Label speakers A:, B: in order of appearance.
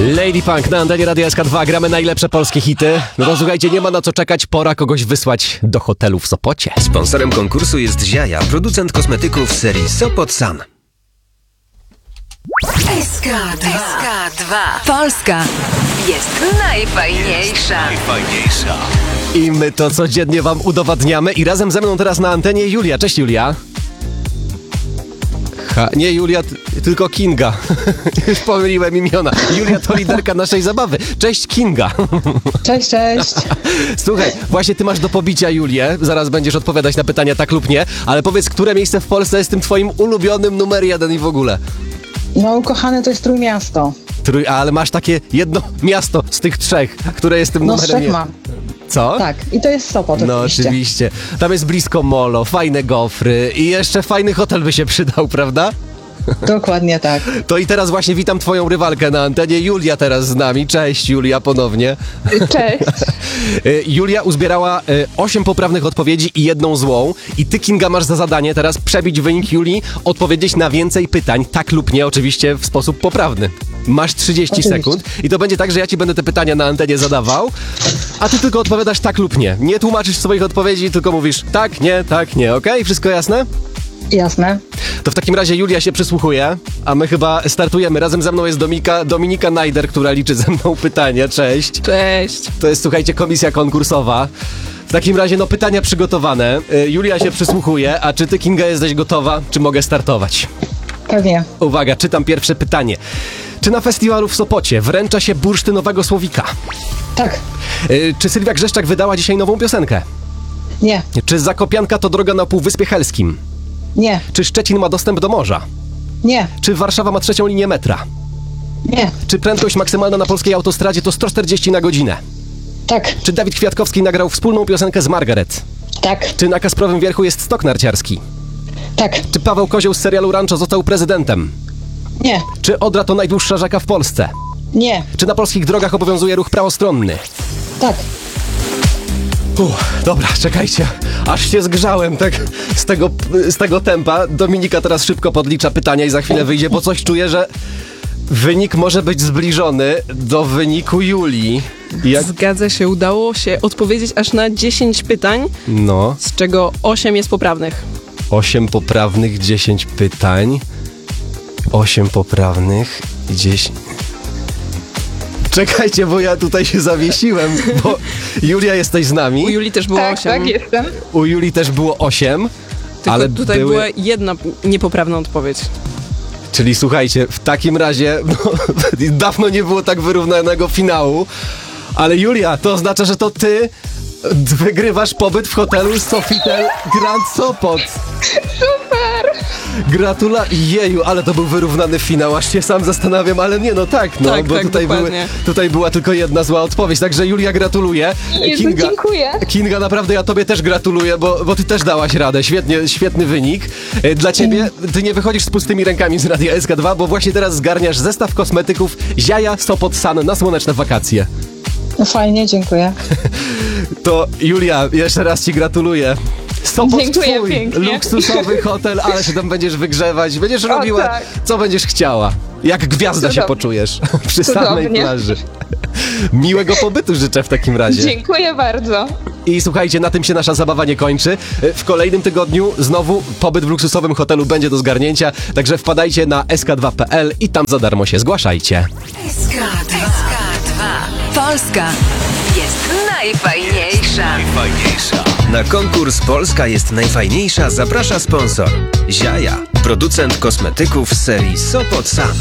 A: Lady Punk na antenie Radia SK2. Gramy najlepsze polskie hity. No to słuchajcie, nie ma na co czekać. Pora kogoś wysłać do hotelu w Sopocie.
B: Sponsorem konkursu jest Ziaja, producent kosmetyków serii Sopot San.
C: SK2. Polska jest najfajniejsza.
A: I my to codziennie wam udowadniamy. I razem ze mną teraz na antenie Julia. Cześć, Julia. Nie Julia, tylko Kinga. Już pomyliłem imiona. Julia to liderka naszej zabawy. Cześć, Kinga.
D: Cześć, cześć.
A: Słuchaj, właśnie ty masz do pobicia Julię. Zaraz będziesz odpowiadać na pytania tak lub nie. Ale powiedz, które miejsce w Polsce jest tym twoim ulubionym numer 1 i w ogóle?
D: No, ukochane to jest Trójmiasto.
A: Ale masz takie jedno miasto z tych trzech, które jest tym
D: No,
A: numerem 1.
D: mam.
A: Co?
D: Tak, i to jest Sopot
A: No
D: oczywiście.
A: oczywiście. Tam jest blisko molo, fajne gofry i jeszcze fajny hotel by się przydał, prawda?
D: Dokładnie tak.
A: To i teraz właśnie witam twoją rywalkę na antenie. Julia teraz z nami. Cześć, Julia, ponownie.
D: Cześć.
A: Julia uzbierała 8 poprawnych odpowiedzi i 1 złą. I ty, Kinga, masz za zadanie teraz przebić wynik Julii, odpowiedzieć na więcej pytań, tak lub nie, oczywiście w sposób poprawny. Masz 30
D: Oczywiście.
A: sekund i to będzie tak, że ja ci będę te pytania na antenie zadawał, a ty tylko odpowiadasz tak lub nie. Nie tłumaczysz swoich odpowiedzi, tylko mówisz tak, nie, okej? Wszystko jasne?
D: Jasne.
A: To w takim razie Julia się przysłuchuje, a my chyba startujemy. Razem ze mną jest Dominika Najder, która liczy ze mną pytania. Cześć.
E: Cześć.
A: To jest, słuchajcie, komisja konkursowa. W takim razie, no, pytania przygotowane. Julia się przysłuchuje, a czy ty, Kinga, jesteś gotowa? Czy mogę startować?
D: Pewnie.
A: Uwaga, czytam pierwsze pytanie. Czy na festiwalu w Sopocie wręcza się bursztynowego słowika?
D: Tak.
A: Czy Sylwia Grzeszczak wydała dzisiaj nową piosenkę?
D: Nie.
A: Czy Zakopianka to droga na Półwyspie Helskim?
D: Nie.
A: Czy Szczecin ma dostęp do morza?
D: Nie.
A: Czy Warszawa ma 3. linię metra?
D: Nie.
A: Czy prędkość maksymalna na polskiej autostradzie to 140 na godzinę?
D: Tak.
A: Czy Dawid Kwiatkowski nagrał wspólną piosenkę z Margaret?
D: Tak.
A: Czy na Kasprowym Wierchu jest stok narciarski?
D: Tak.
A: Czy Paweł Kozioł z serialu Rancho został prezydentem?
D: Nie.
A: Czy Odra to najdłuższa rzeka w Polsce?
D: Nie.
A: Czy na polskich drogach obowiązuje ruch prawostronny?
D: Tak.
A: Dobra, czekajcie, aż się zgrzałem tak z tego tempa. Dominika teraz szybko podlicza pytania i za chwilę wyjdzie, bo coś czuję, że wynik może być zbliżony do wyniku Julii.
E: Zgadza się, udało się odpowiedzieć aż na 10 pytań,
A: No,
E: z czego 8 jest poprawnych.
A: 8 poprawnych, 10 pytań. 8 poprawnych, 10... Czekajcie, bo ja tutaj się zawiesiłem, bo Julia, jesteś z nami.
E: U Julii też było 8.
D: jestem.
A: U Julii też było 8,
E: Tylko
A: ale
E: tutaj była jedna niepoprawna odpowiedź.
A: Czyli słuchajcie, w takim razie dawno nie było tak wyrównanego finału, ale Julia, to oznacza, że to ty wygrywasz pobyt w hotelu Sofitel Grand Sopot.
D: Super.
A: Jeju, ale to był wyrównany finał, aż się sam zastanawiam, ale nie, no tak, no,
E: Tak,
A: bo
E: tak, dokładnie.
A: tutaj była tylko jedna zła odpowiedź, także Julia, gratuluję.
D: Jezu, dziękuję.
A: Kinga, naprawdę ja tobie też gratuluję, bo ty też dałaś radę, świetny wynik. Dla ciebie, ty nie wychodzisz z pustymi rękami z Radia SK2, bo właśnie teraz zgarniasz zestaw kosmetyków Ziaja Sopot San na słoneczne wakacje.
D: Fajnie, dziękuję.
A: To Julia, jeszcze raz ci gratuluję. Sopot
D: Dziękuję
A: twój,
D: pięknie.
A: luksusowy hotel, ale się tam będziesz wygrzewać, będziesz robiła,
D: tak.
A: co będziesz chciała. Jak gwiazda się
D: Cudownie.
A: poczujesz przy samej
D: Cudownie.
A: plaży. Miłego pobytu życzę w takim razie.
D: Dziękuję bardzo.
A: I słuchajcie, na tym się nasza zabawa nie kończy. W kolejnym tygodniu znowu pobyt w luksusowym hotelu będzie do zgarnięcia, także wpadajcie na sk2.pl i tam za darmo się zgłaszajcie.
C: SK2. Polska jest najfajniejsza.
B: Na konkurs Polska jest najfajniejsza zaprasza sponsor Ziaja, producent kosmetyków z serii Sopot San.